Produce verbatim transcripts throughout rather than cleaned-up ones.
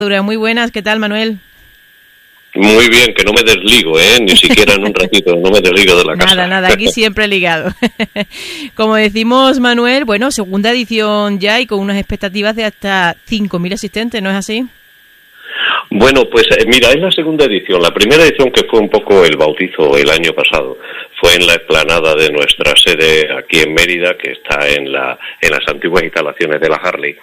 Muy buenas, ¿qué tal, Manuel? Muy bien, que no me desligo, ¿eh? Ni siquiera en un ratito, no me desligo de la casa. Nada, nada, aquí siempre ligado. Como decimos, Manuel, bueno, segunda edición ya y con unas expectativas de hasta cinco mil asistentes, ¿no es así? Bueno, pues eh, mira, es la segunda edición. La primera edición, que fue un poco el bautizo el año pasado, fue en la explanada de nuestra sede aquí en Mérida, que está en la en las antiguas instalaciones de la Harley.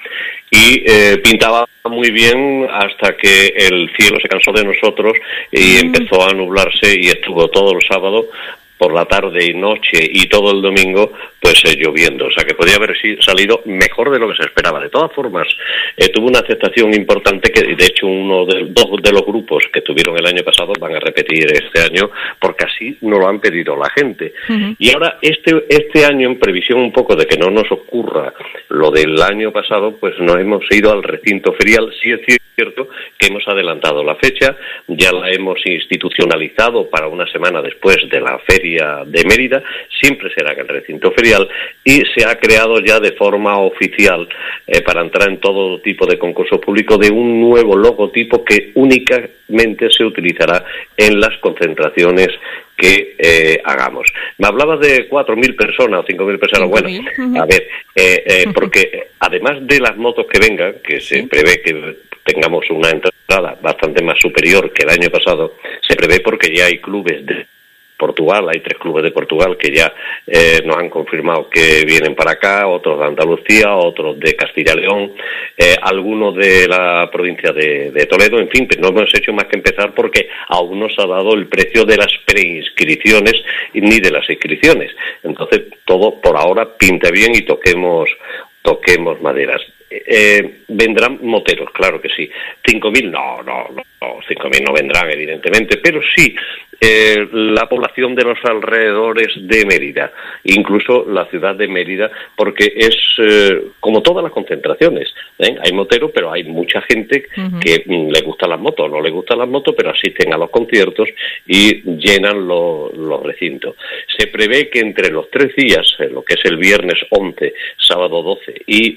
Y eh, pintaba muy bien hasta que el cielo se cansó de nosotros y mm. empezó a nublarse y estuvo todo el sábado por la tarde y noche y todo el domingo, pues eh, lloviendo. O sea, que podía haber salido mejor de lo que se esperaba. De todas formas, eh, tuvo una aceptación importante que, de hecho, uno de dos de los grupos que tuvieron el año pasado van a repetir este año, porque así nos lo han pedido la gente. Uh-huh. Y ahora, este este año, en previsión un poco de que no nos ocurra lo del año pasado, pues nos hemos ido al recinto ferial. Sí es cierto que hemos adelantado la fecha, ya la hemos institucionalizado para una semana después de la feria de Mérida, siempre será en el recinto ferial, y se ha creado ya de forma oficial eh, para entrar en todo tipo de concursos públicos de un nuevo logotipo que únicamente se utilizará en las concentraciones que eh, hagamos. Me hablabas de cuatro mil personas o cinco mil personas. Bueno, a ver, eh, eh, porque además de las motos que vengan, que se prevé que tengamos una entrada bastante más superior que el año pasado, se prevé porque ya hay clubes de Portugal, hay tres clubes de Portugal que ya eh, nos han confirmado que vienen para acá, otros de Andalucía, otros de Castilla y León, eh, algunos de la provincia de, de Toledo, en fin, pero no hemos hecho más que empezar porque aún no se ha dado el precio de las preinscripciones ni de las inscripciones. Entonces, todo por ahora pinta bien y toquemos, toquemos maderas. Eh, vendrán moteros, claro que sí. cinco mil, no, no, no, cinco mil no vendrán, evidentemente, pero sí eh, la población de los alrededores de Mérida, incluso la ciudad de Mérida, porque es eh, como todas las concentraciones, ¿eh? Hay moteros, pero hay mucha gente uh-huh. que mm, le gustan las motos, no le gustan las motos, pero asisten a los conciertos y llenan lo, los recintos. Se prevé que entre los tres días, eh, lo que es el viernes once, sábado doce y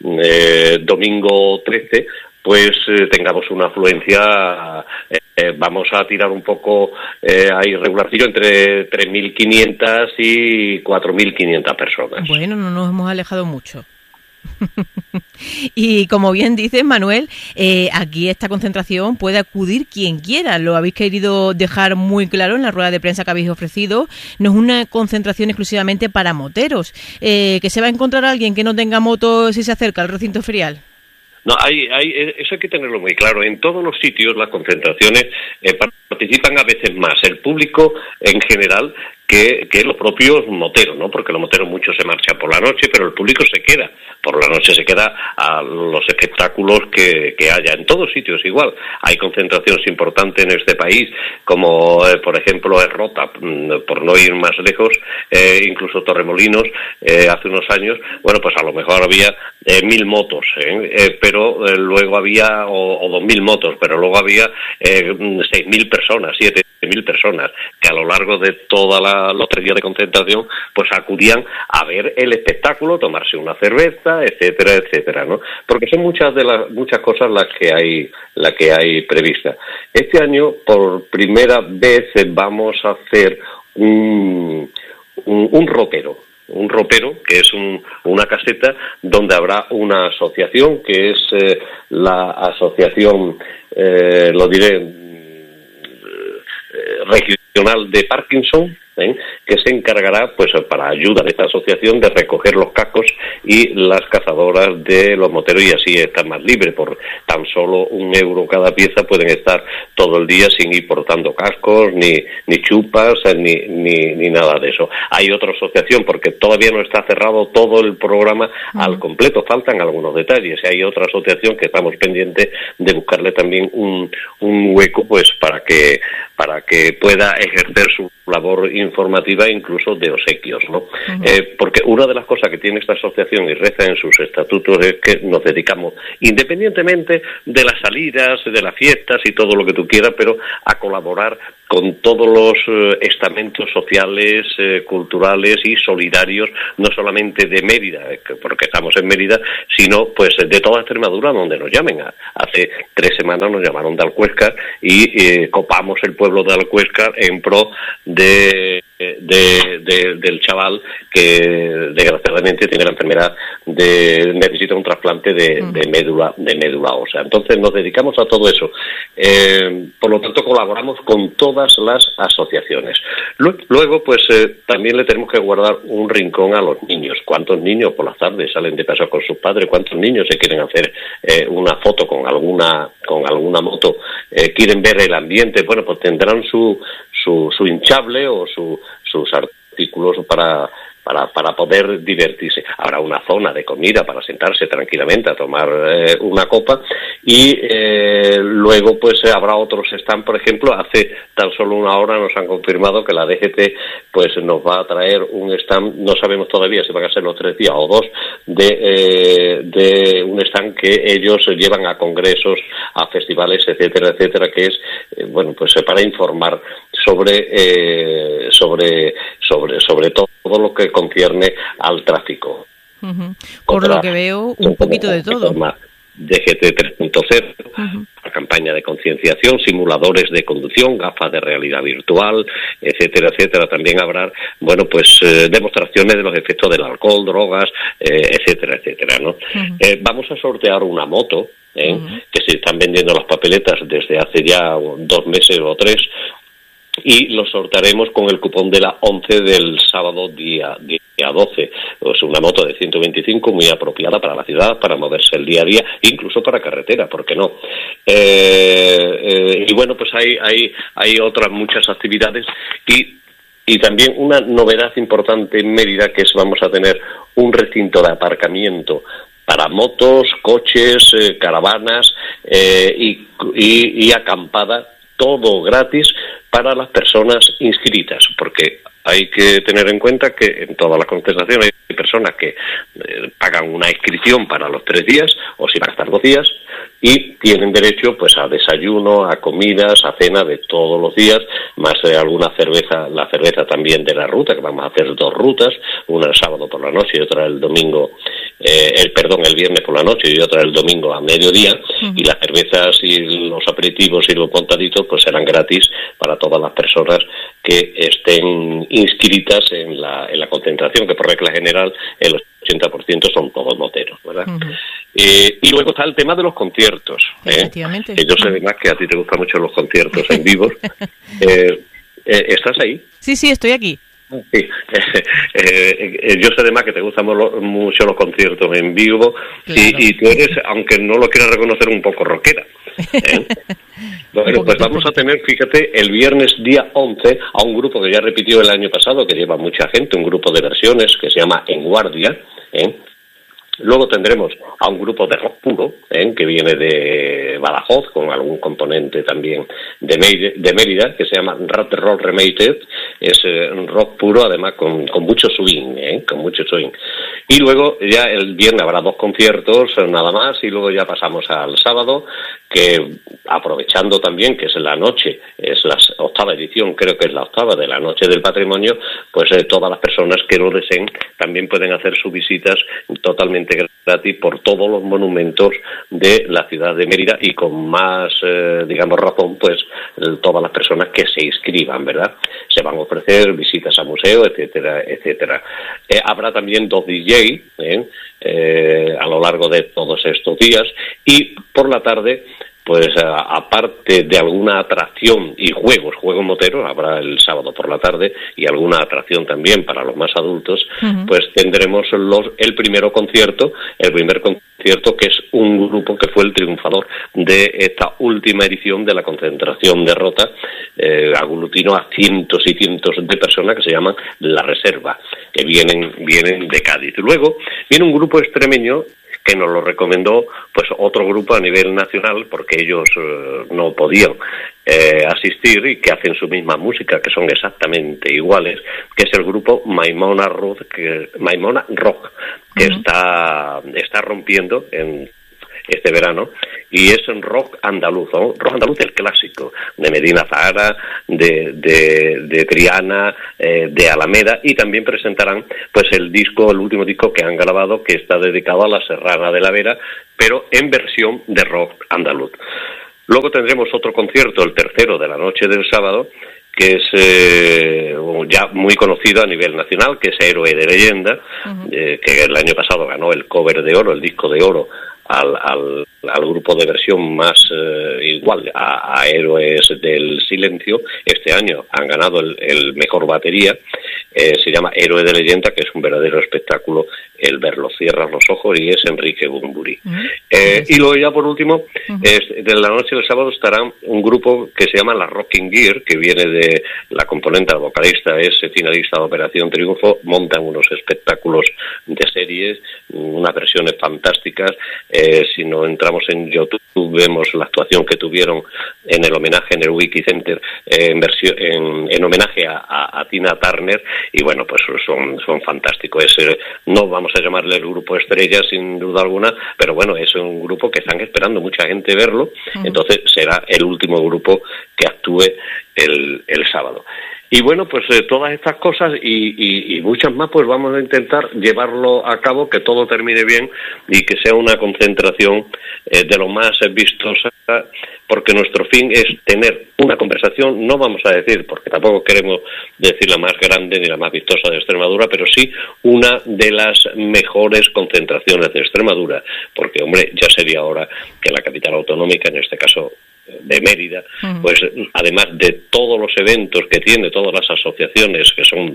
eh, domingo trece, pues eh, tengamos una afluencia, eh, eh, vamos a tirar un poco eh, a irregularcillo entre tres mil quinientas y cuatro mil quinientas personas. Bueno, no nos hemos alejado mucho. Y como bien dices, Manuel, eh, aquí esta concentración puede acudir quien quiera. Lo habéis querido dejar muy claro en la rueda de prensa que habéis ofrecido. No es una concentración exclusivamente para moteros. Eh, ¿Que se va a encontrar alguien que no tenga moto si se acerca al recinto ferial? No, hay, hay, eso hay que tenerlo muy claro. En todos los sitios las concentraciones eh, participan a veces más el público en general que, que los propios moteros, ¿no? Porque los moteros muchos se marchan por la noche, pero el público se queda. Por la noche se queda a los espectáculos que, que haya. En todos sitios igual. Hay concentraciones importantes en este país, como eh, por ejemplo Errota, por no ir más lejos, eh, incluso Torremolinos, eh, hace unos años, bueno, pues a lo mejor había eh, mil motos, ¿eh? Eh, pero eh, luego había, o, o dos mil motos, pero luego había eh, seis mil personas, siete mil personas, que a lo largo de todos los tres días de concentración, pues acudían a ver el espectáculo, tomarse una cerveza, etcétera, etcétera, ¿no? Porque son muchas de las muchas cosas las que hay, las que hay previstas. Este año, por primera vez, vamos a hacer un, un, un ropero. Un ropero, que es un, una caseta donde habrá una asociación, que es eh, la asociación, eh, lo diré, eh, regional de Parkinson, ¿eh? que se encargará, pues, para ayuda de esta asociación, de recoger los cascos y las cazadoras de los moteros, y así están más libres. Por tan solo un euro cada pieza pueden estar todo el día sin ir portando cascos, ni ni chupas, ni ni ni nada de eso. Hay otra asociación, porque todavía no está cerrado todo el programa uh-huh. al completo, faltan algunos detalles. Hay otra asociación que estamos pendientes de buscarle también un un hueco, pues, para que para que pueda ejercer su labor informativa, incluso de obsequios, ¿no? Uh-huh. Eh, porque una de las cosas que tiene esta asociación y reza en sus estatutos es que nos dedicamos, independientemente de las salidas, de las fiestas y todo lo que tú quieras, pero a colaborar con todos los eh, estamentos sociales, eh, culturales y solidarios, no solamente de Mérida, porque estamos en Mérida, sino pues de toda Extremadura, donde nos llamen. Hace tres semanas nos llamaron de Alcuéscar y eh, copamos el pueblo de Alcuéscar en pro de, de, de del chaval que desgraciadamente tiene la enfermedad de necesita un trasplante de, de médula de médula ósea. Entonces nos dedicamos a todo eso. Eh, por lo tanto colaboramos con todas las asociaciones. Luego, pues eh, también le tenemos que guardar un rincón a los niños. ¿Cuántos niños por las tardes salen de paseo con sus padres? ¿Cuántos niños se quieren hacer eh, una foto con alguna con alguna moto? Eh, ¿Quieren ver el ambiente? Bueno, pues tendrán su su, su hinchable o su, sus artículos para Para, para poder divertirse. Habrá una zona de comida para sentarse tranquilamente a tomar eh, una copa y eh, luego pues eh, habrá otros stands. Por ejemplo, hace tan solo una hora nos han confirmado que la D G T pues nos va a traer un stand, no sabemos todavía si van a ser los tres días o dos, de, eh, de un stand que ellos llevan a congresos, a festivales, etcétera, etcétera, que es, eh, bueno, pues eh, para informar sobre, eh, sobre, sobre, sobre todo todo lo que concierne al tráfico. Uh-huh. Por Otra, lo que veo, un poquito de todo. D G T tres punto cero, uh-huh. La campaña de concienciación, simuladores de conducción, gafas de realidad virtual, etcétera, etcétera. También habrá, bueno, pues eh, demostraciones de los efectos del alcohol, drogas, eh, etcétera, etcétera, ¿no? Uh-huh. Eh, vamos a sortear una moto, ¿eh? Uh-huh. Que se están vendiendo las papeletas desde hace ya dos meses o tres, y lo sortearemos con el cupón de la once del sábado día, día doce. Es una moto de ciento veinticinco muy apropiada para la ciudad, para moverse el día a día, incluso para carretera, ¿por qué no? Eh, eh, y bueno, pues hay, hay, hay otras muchas actividades y Y también una novedad importante en Mérida, que es vamos a tener un recinto de aparcamiento para motos, coches, eh, caravanas eh, y, y, y acampada, todo gratis para las personas inscritas, porque hay que tener en cuenta que en todas las concentraciones hay personas que eh, pagan una inscripción para los tres días, o si van a estar dos días, y tienen derecho pues a desayuno, a comidas, a cena de todos los días, más eh, alguna cerveza, la cerveza también de la ruta, que vamos a hacer dos rutas, una el sábado por la noche y otra el domingo, eh, el perdón, el viernes por la noche y otra el domingo a mediodía, uh-huh. Y las cervezas y los aperitivos y los montaditos pues serán gratis para todas las personas que estén inscritas en la, en la concentración, que por regla general el ochenta por ciento son todos moteros, ¿verdad? Uh-huh. Eh, y luego está el tema de los conciertos. Efectivamente. ¿eh? Que yo sé además que a ti te gustan mucho los conciertos en vivo. eh, eh, ¿Estás ahí? Sí, sí, estoy aquí. Sí, eh, eh, yo sé además que te gustan mucho los conciertos en vivo, claro. y, y tú eres, aunque no lo quieras reconocer, un poco rockera. ¿eh? Bueno, pues vamos a tener, fíjate, el viernes día once a un grupo que ya repitió el año pasado, que lleva mucha gente, un grupo de versiones que se llama En Guardia, ¿eh? Luego tendremos a un grupo de rock puro, ¿eh? Que viene de Badajoz, con algún componente también de, Meir- de Mérida, que se llama Rat Rock Remated. Es eh, rock puro, además con, con mucho swing, ¿eh? con mucho swing. Y luego ya el viernes habrá dos conciertos, nada más, y luego ya pasamos al sábado, que aprovechando también que es la noche, es la octava edición, creo que es la octava de la Noche del Patrimonio, pues eh, todas las personas que lo deseen también pueden hacer sus visitas totalmente gratis por todos los monumentos de la ciudad de Mérida, y con más, eh, digamos, razón, pues todas las personas que se inscriban, ¿verdad? Se van a ofrecer visitas a museos, etcétera, etcétera. Eh, habrá también dos D J ¿eh? Eh, a lo largo de todos estos días, y por la tarde, pues a, aparte de alguna atracción y juegos, juegos moteros, habrá el sábado por la tarde, y alguna atracción también para los más adultos, uh-huh. Pues tendremos los, el primero concierto, el primer concierto que es un grupo que fue el triunfador de esta última edición de la concentración de Rota, eh, aglutinó a cientos y cientos de personas que se llaman La Reserva, que vienen, vienen de Cádiz. Luego viene un grupo extremeño que nos lo recomendó pues otro grupo a nivel nacional, porque ellos eh, no podían eh, asistir y que hacen su misma música, que son exactamente iguales, que es el grupo Maimona Rock, que, Maimona Rock, que uh-huh. está, está rompiendo en este verano, y es un rock andaluz, ¿no? Rock andaluz el clásico, de Medina Zahara, de, de, de Triana, eh, de Alameda, y también presentarán pues el disco, el último disco que han grabado, que está dedicado a la Serrana de la Vera, pero en versión de rock andaluz. Luego tendremos otro concierto, el tercero de la noche del sábado, que es eh, ya muy conocido a nivel nacional, que es Héroe de Leyenda, uh-huh. eh, que el año pasado ganó el cover de oro, el disco de oro, Al, al, al grupo de versión más eh, igual a, a Héroes del Silencio. Este año han ganado el, el mejor batería, eh, se llama Héroe de Leyenda, que es un verdadero espectáculo el verlo. Cierras los ojos y es Enrique Bunbury. Uh-huh. Eh, y luego ya por último, uh-huh. es, de la noche del sábado estará un grupo que se llama La Rocking Gear, que viene de la componente, la vocalista es finalista de Operación Triunfo, montan unos espectáculos de series, unas versiones fantásticas. Eh, si no entramos en YouTube vemos la actuación que tuvieron en el homenaje en el Wiki Center eh, en, versión, en, en homenaje a, a, a Tina Turner, y bueno, pues son, son fantásticos. Es, eh, no vamos a llamarle el grupo estrella sin duda alguna, pero bueno, es un grupo que están esperando mucha gente verlo, uh-huh. entonces será el último grupo que actúe el, el sábado. Y bueno, pues eh, todas estas cosas y, y, y muchas más, pues vamos a intentar llevarlo a cabo, que todo termine bien y que sea una concentración eh, de lo más vistosa, porque nuestro fin es tener una conversación, no vamos a decir, porque tampoco queremos decir la más grande ni la más vistosa de Extremadura, pero sí una de las mejores concentraciones de Extremadura, porque, hombre, ya sería hora que la capital autonómica, en este caso de Mérida, uh-huh. pues además de todos los eventos que tiene, todas las asociaciones, que son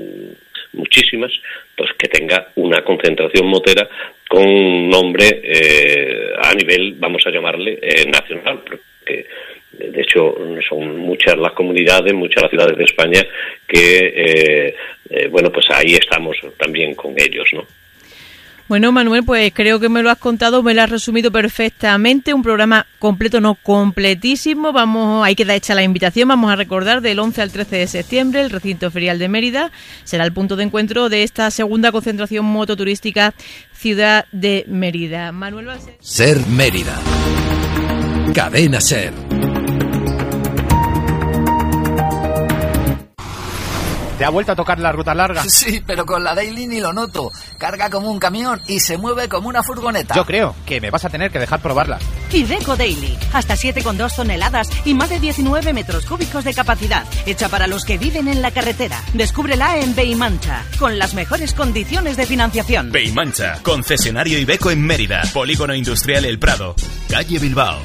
muchísimas, pues que tenga una concentración motera con un nombre eh, a nivel, vamos a llamarle, eh, nacional, porque de hecho son muchas las comunidades, muchas las ciudades de España que, eh, eh, bueno, pues ahí estamos también con ellos, ¿no? Bueno, Manuel, pues creo que me lo has contado, me lo has resumido perfectamente, un programa completo, no completísimo. Vamos, ahí queda hecha la invitación, vamos a recordar del once al trece de septiembre, el recinto ferial de Mérida será el punto de encuentro de esta segunda concentración mototurística Ciudad de Mérida. Manuel va a ser... Ser Mérida. Cadena Ser. ¿Te ha vuelto a tocar la ruta larga? Sí, pero con la Daily ni lo noto. Carga como un camión y se mueve como una furgoneta. Yo creo que me vas a tener que dejar probarla. Iveco Daily, hasta siete coma dos toneladas y más de diecinueve metros cúbicos de capacidad, hecha para los que viven en la carretera. Descúbrela en Beimancha, con las mejores condiciones de financiación. Beimancha, concesionario Iveco en Mérida, Polígono Industrial El Prado, calle Bilbao.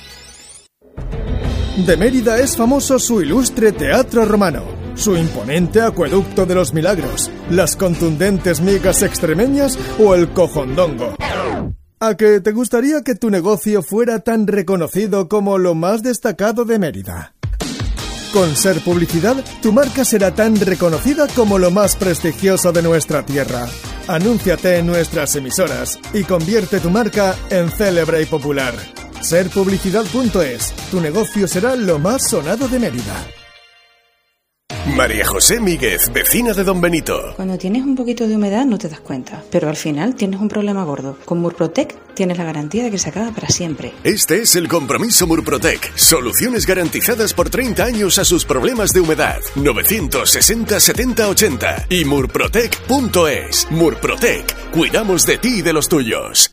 De Mérida es famoso su ilustre teatro romano, su imponente acueducto de los milagros, las contundentes migas extremeñas o el cojondongo. ¿A que te gustaría que tu negocio fuera tan reconocido como lo más destacado de Mérida? Con Ser Publicidad, tu marca será tan reconocida como lo más prestigioso de nuestra tierra. Anúnciate en nuestras emisoras y convierte tu marca en célebre y popular. ser publicidad punto es. Tu negocio será lo más sonado de Mérida. María José Míguez, vecina de Don Benito. Cuando tienes un poquito de humedad no te das cuenta, pero al final tienes un problema gordo. Con Murprotec tienes la garantía de que se acaba para siempre. Este es el compromiso Murprotec. Soluciones garantizadas por treinta años a sus problemas de humedad. novecientos sesenta setenta ochenta y murprotec punto es. Murprotec. Cuidamos de ti y de los tuyos.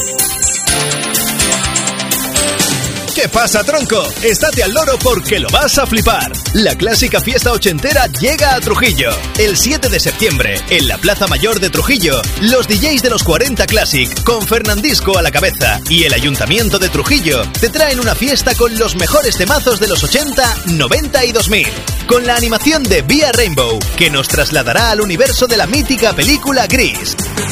¿Qué pasa, tronco? Estate al loro porque lo vas a flipar. La clásica fiesta ochentera llega a Trujillo. El siete de septiembre, en la Plaza Mayor de Trujillo, los D Js de los cuarenta Classic, con Fernandisco a la cabeza, y el Ayuntamiento de Trujillo, te traen una fiesta con los mejores temazos de los ochenta, noventa y dos mil. Con la animación de Vía Rainbow, que nos trasladará al universo de la mítica película Gris.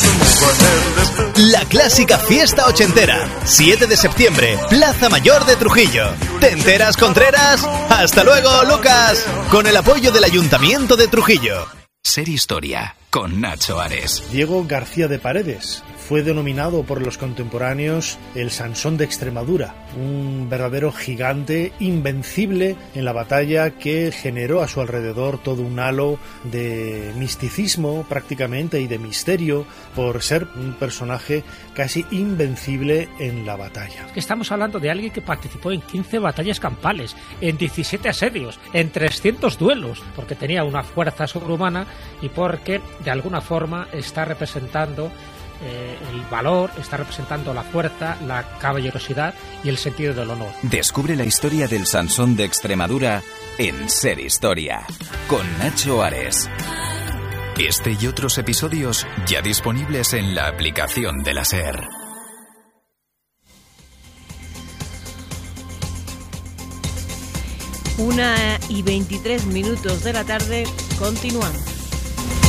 La clásica fiesta ochentera, siete de septiembre, Plaza Mayor de Trujillo. ¿Te enteras, Contreras? ¡Hasta luego, Lucas! Con el apoyo del Ayuntamiento de Trujillo. Ser Historia, con Nacho Ares. Diego García de Paredes fue denominado por los contemporáneos el Sansón de Extremadura, un verdadero gigante invencible en la batalla que generó a su alrededor todo un halo de misticismo prácticamente y de misterio por ser un personaje casi invencible en la batalla. Estamos hablando de alguien que participó en quince batallas campales, en diecisiete asedios, en trescientos duelos, porque tenía una fuerza sobrehumana y porque de alguna forma está representando eh, el valor, está representando la fuerza, la caballerosidad y el sentido del honor. Descubre la historia del Sansón de Extremadura en Ser Historia, con Nacho Ares. Este y otros episodios ya disponibles en la aplicación de la SER. Una y veintitrés minutos de la tarde, continuamos.